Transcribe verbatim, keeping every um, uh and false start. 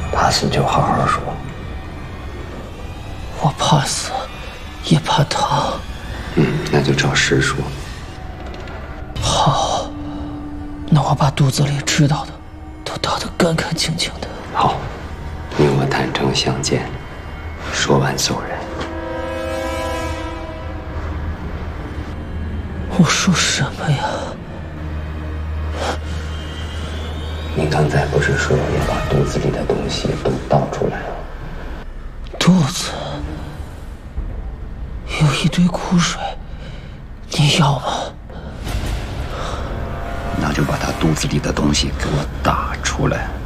怕死就好好说。 我怕死，也怕疼。 嗯，那就照实说。 好，那我把肚子里知道的都道得干干净净的。 好，你我坦诚相见，说完走人。 我说什么呀？ 你刚才不是说要把肚子里的东西都倒出来了？ 肚子有一堆苦水，你要吗？ 那就把他肚子里的东西给我打出来。